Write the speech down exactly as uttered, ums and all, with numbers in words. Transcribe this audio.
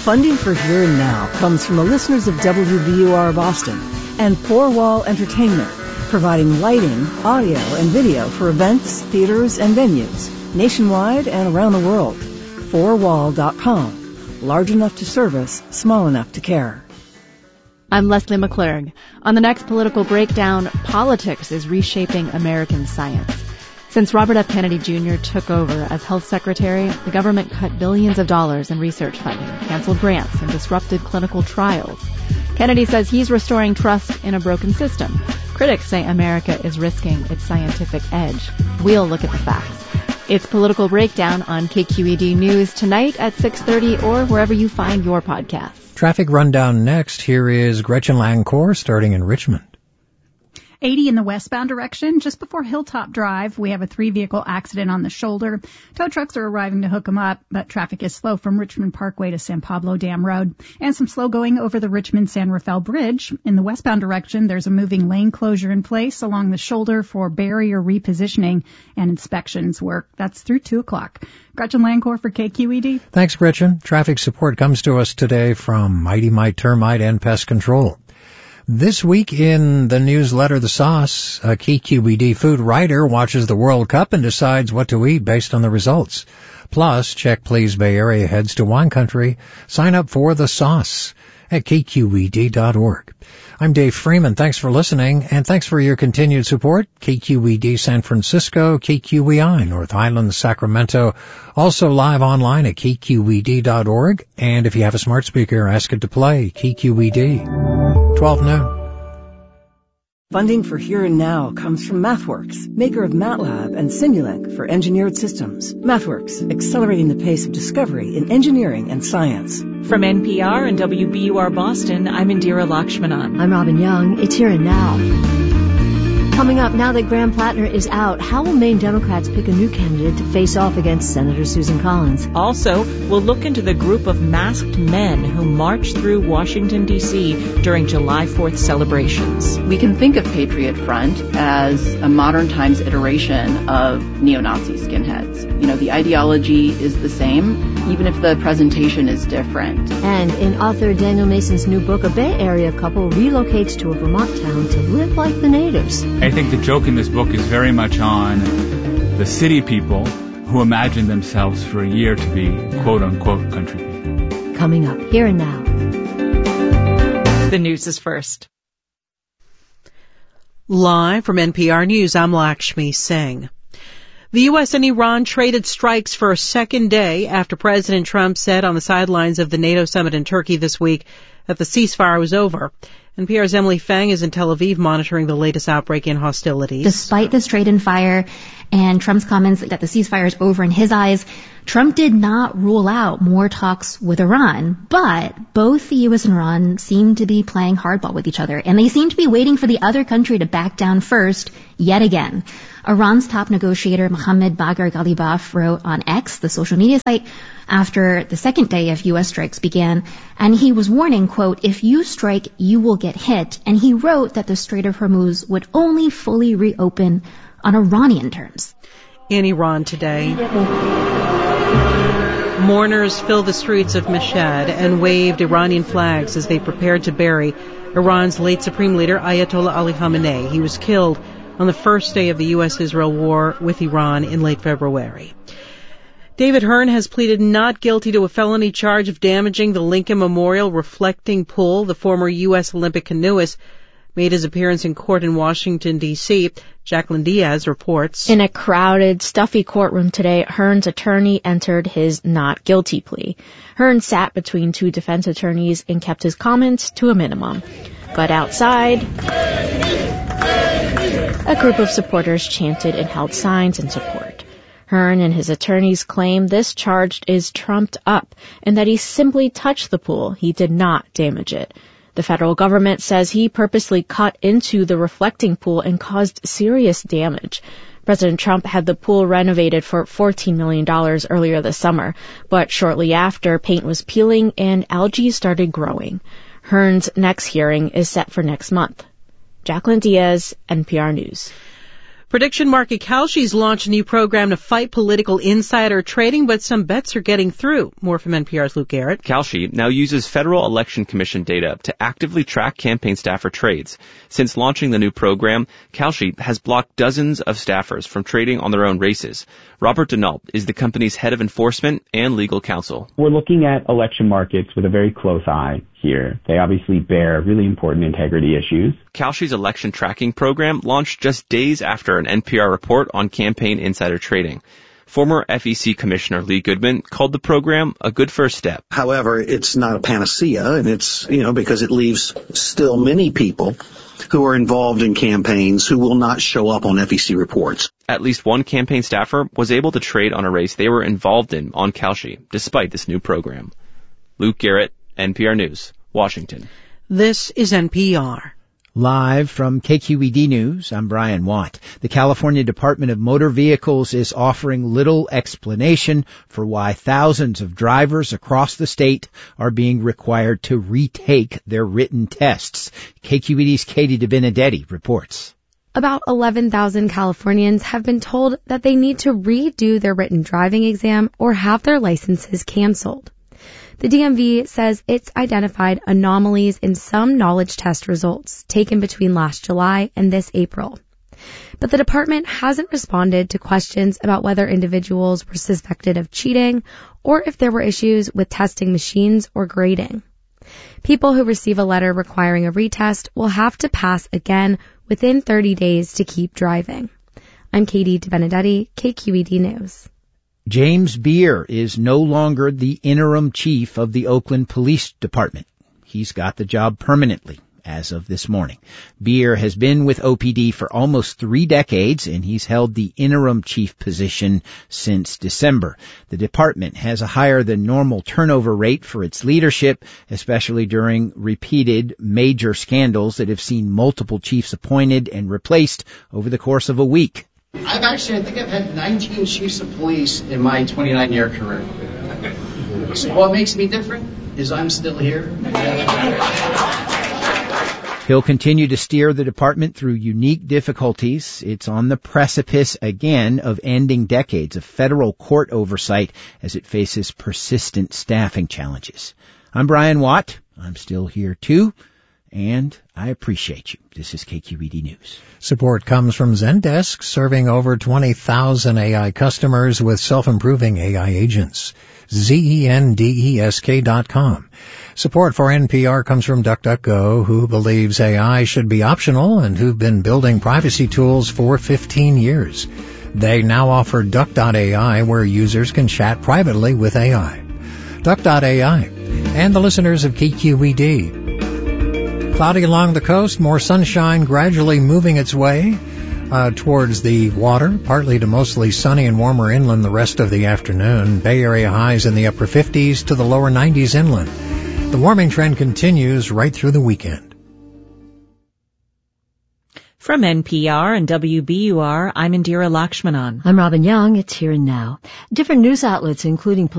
Funding for Here and Now comes from the listeners of W B U R Boston and Four Wall Entertainment, providing lighting, audio, and video for events, theaters, and venues nationwide and around the world. four wall dot com. Large enough to service, small enough to care. I'm Leslie McClurg. On the next Political Breakdown, politics is reshaping American science. Since Robert F. Kennedy Junior took over as health secretary, the government cut billions of dollars in research funding, canceled grants, and disrupted clinical trials. Kennedy says he's restoring trust in a broken system. Critics say America is risking its scientific edge. We'll look at the facts. It's Political Breakdown on K Q E D News tonight at six thirty or wherever you find your podcasts. Traffic rundown next. Here is Gretchen Lancourt starting in Richmond. eighty in the westbound direction. Just before Hilltop Drive, we have a three-vehicle accident on the shoulder. Tow trucks are arriving to hook them up, but traffic is slow from Richmond Parkway to San Pablo Dam Road. And some slow going over the Richmond-San Rafael Bridge. In the westbound direction, there's a moving lane closure in place along the shoulder for barrier repositioning and inspections work. That's through two o'clock. Gretchen Lancourt for K Q E D. Thanks, Gretchen. Traffic support comes to us today from Mighty Mite Termite and Pest Control. This week in the newsletter The Sauce, a K Q E D food writer watches the World Cup and decides what to eat based on the results. Plus, check Please Bay Area heads to wine country. Sign up for The Sauce at K Q E D dot org. I'm Dave Freeman. Thanks for listening, and thanks for your continued support. K Q E D San Francisco, K Q E I North Highlands, Sacramento, also live online at K Q E D dot org. And if you have a smart speaker, ask it to play K Q E D. twelve noon. Funding for Here and Now comes from MathWorks, maker of MATLAB and Simulink for engineered systems. MathWorks, accelerating the pace of discovery in engineering and science. From N P R and W B U R Boston, I'm Indira Lakshmanan. I'm Robin Young. It's Here and Now. Coming up, now that Graham Plattner is out, how will Maine Democrats pick a new candidate to face off against Senator Susan Collins? Also, we'll look into the group of masked men who marched through Washington, D C during July fourth celebrations. We can think of Patriot Front as a modern times iteration of neo-Nazi skinheads. You know, the ideology is the same, even if the presentation is different. And in author Daniel Mason's new book, a Bay Area couple relocates to a Vermont town to live like the natives. I think the joke in this book is very much on the city people who imagine themselves for a year to be quote-unquote country people. Coming up, Here and Now. The news is first. Live from N P R News, I'm Lakshmi Singh. The U S and Iran traded strikes for a second day after President Trump said on the sidelines of the NATO summit in Turkey this week that the ceasefire was over. N P R's Emily Fang is in Tel Aviv monitoring the latest outbreak in hostilities. Despite this trade and fire and Trump's comments that the ceasefire is over in his eyes, Trump did not rule out more talks with Iran. But both the U S and Iran seem to be playing hardball with each other, and they seem to be waiting for the other country to back down first yet again. Iran's top negotiator Mohammad Bagher Ghalibaf wrote on X, the social media site, after the second day of U S strikes began, and he was warning, quote, if you strike, you will get hit. And he wrote that the Strait of Hormuz would only fully reopen on Iranian terms. In Iran today, mourners filled the streets of Mashhad and waved Iranian flags as they prepared to bury Iran's late supreme leader Ayatollah Ali Khamenei. He was killed on the first day of the U S Israel war with Iran in late February. David Hearn has pleaded not guilty to a felony charge of damaging the Lincoln Memorial reflecting pool. The former U S Olympic canoeist made his appearance in court in Washington, D C Jacqueline Diaz reports. In a crowded, stuffy courtroom today, Hearn's attorney entered his not guilty plea. Hearn sat between two defense attorneys and kept his comments to a minimum. But outside, a group of supporters chanted and held signs in support. Hearn and his attorneys claim this charge is trumped up and that he simply touched the pool. He did not damage it. The federal government says he purposely cut into the reflecting pool and caused serious damage. President Trump had the pool renovated for fourteen million dollars earlier this summer, but shortly after, paint was peeling and algae started growing. Hearn's next hearing is set for next month. Jacqueline Diaz, N P R News. Prediction market Kalshi's launched a new program to fight political insider trading, but some bets are getting through. More from N P R's Luke Garrett. Kalshi now uses Federal Election Commission data to actively track campaign staffer trades. Since launching the new program, Kalshi has blocked dozens of staffers from trading on their own races. Robert Denault is the company's head of enforcement and legal counsel. We're looking at election markets with a very close eye here. They obviously bear really important integrity issues. Kalshi's election tracking program launched just days after an N P R report on campaign insider trading. Former F E C Commissioner Lee Goodman called the program a good first step. However, it's not a panacea, and it's, you know, because it leaves still many people who are involved in campaigns who will not show up on F E C reports. At least one campaign staffer was able to trade on a race they were involved in on Kalshi, despite this new program. Luke Garrett, N P R News, Washington. This is N P R. Live from K Q E D News, I'm Brian Watt. The California Department of Motor Vehicles is offering little explanation for why thousands of drivers across the state are being required to retake their written tests. K Q E D's Katie DeBenedetti reports. About eleven thousand Californians have been told that they need to redo their written driving exam or have their licenses canceled. The D M V says it's identified anomalies in some knowledge test results taken between last July and this April. But the department hasn't responded to questions about whether individuals were suspected of cheating or if there were issues with testing machines or grading. People who receive a letter requiring a retest will have to pass again within thirty days to keep driving. I'm Katie DeBenedetti, K Q E D News. James Beer is no longer the interim chief of the Oakland Police Department. He's got the job permanently as of this morning. Beer has been with O P D for almost three decades, and he's held the interim chief position since December. The department has a higher than normal turnover rate for its leadership, especially during repeated major scandals that have seen multiple chiefs appointed and replaced over the course of a week. I've actually, I think I've had nineteen chiefs of police in my twenty-nine year career. So what makes me different is I'm still here. He'll continue to steer the department through unique difficulties. It's on the precipice again of ending decades of federal court oversight as it faces persistent staffing challenges. I'm Brian Watt. I'm still here too. And I appreciate you. This is K Q E D News. Support comes from Zendesk, serving over twenty thousand A I customers with self-improving A I agents. Z E N D E S K dot com. Support for N P R comes from DuckDuckGo, who believes A I should be optional and who've been building privacy tools for fifteen years. They now offer Duck dot A I, where users can chat privately with A I. Duck dot A I and the listeners of K Q E D. Cloudy along the coast, more sunshine gradually moving its way uh, towards the water, partly to mostly sunny and warmer inland the rest of the afternoon. Bay Area highs in the upper fifties to the lower nineties inland. The warming trend continues right through the weekend. From N P R and W B U R, I'm Indira Lakshmanan. I'm Robin Young. It's Here and Now. Different news outlets, including